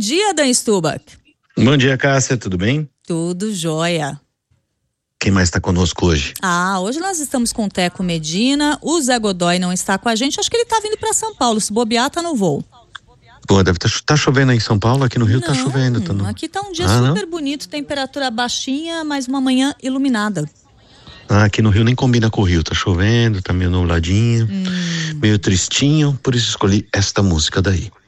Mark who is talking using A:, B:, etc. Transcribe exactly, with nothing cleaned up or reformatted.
A: dia, Dan Stubach.
B: Bom dia, Cássia, tudo bem?
A: Tudo jóia.
B: Quem mais está conosco hoje?
A: Ah, hoje nós estamos com o Teco Medina, o Zé Godoy não está com a gente, acho que ele está vindo para São Paulo, se bobear tá no voo.
B: Pô, deve estar tá, tá chovendo aí em São Paulo, aqui no Rio não, tá chovendo. Tá no...
A: aqui tá um dia
B: ah,
A: super
B: não?
A: bonito, temperatura baixinha, mas uma manhã iluminada.
B: Ah, aqui no Rio nem combina com o Rio, tá chovendo, tá meio nubladinho, hum. meio tristinho, por isso escolhi esta música daí.